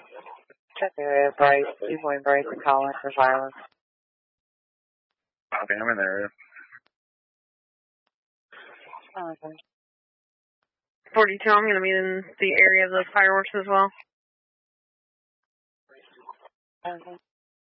Check area, Bryce, Des Moines, Bryce, and Colin for violence. Okay, I'm in the area. Okay. 42, I'm going to be in the area of the fireworks as well. Okay.